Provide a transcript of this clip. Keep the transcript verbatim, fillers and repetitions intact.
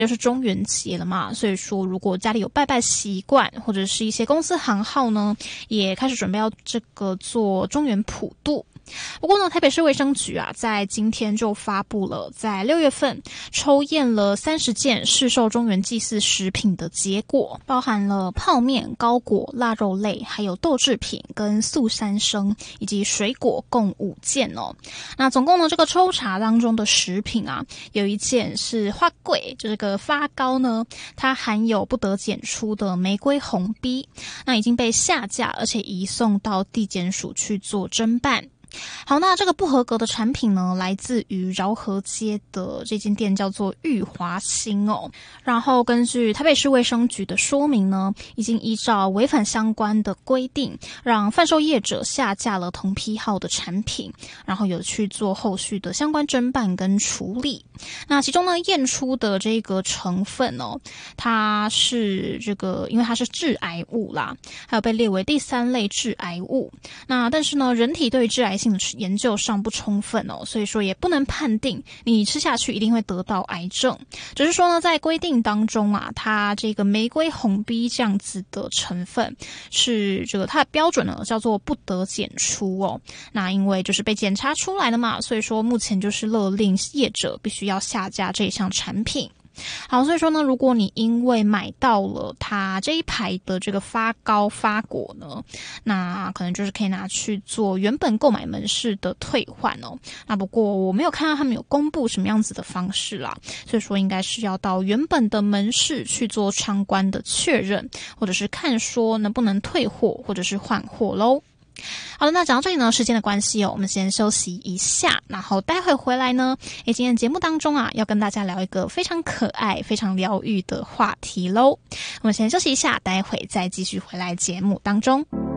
就是中元节了嘛，所以说如果家里有拜拜习惯，或者是一些公司行号呢，也开始准备要这个做中元普渡。不过呢，台北市卫生局啊，在今天就发布了在六月份抽验了三十件市售中元祭祀食品的结果，包含了泡面、糕果、腊肉类，还有豆制品跟素三生以及水果共五件哦。那总共呢，这个抽查当中的食品啊，有一件是花粿，就这个发糕呢，它含有不得检出的玫瑰红 B， 那已经被下架，而且移送到地检署去做侦办。好，那这个不合格的产品呢，来自于饶河街的这间店叫做裕华兴哦。然后根据台北市卫生局的说明呢，已经依照违反相关的规定，让贩售业者下架了同批号的产品，然后有去做后续的相关侦办跟处理。那其中呢，验出的这个成分哦，它是这个，因为它是致癌物啦，还有被列为第三类致癌物。那但是呢，人体对致癌性的研究尚不充分哦，所以说也不能判定你吃下去一定会得到癌症。只是说呢，在规定当中啊，它这个玫瑰红 B 这样子的成分是这个它的标准呢叫做不得检出哦。那因为就是被检查出来的嘛，所以说目前就是勒令业者必须要下架这一项产品。好，所以说呢，如果你因为买到了它这一排的这个发糕发果呢，那可能就是可以拿去做原本购买门市的退换哦。那不过我没有看到他们有公布什么样子的方式啦，所以说应该是要到原本的门市去做相关的确认，或者是看说能不能退货或者是换货咯。好的，那讲到这里呢，时间的关系哦，我们先休息一下，然后待会回来呢，诶，今天节目当中啊，要跟大家聊一个非常可爱、非常疗愈的话题咯。我们先休息一下，待会再继续回来节目当中。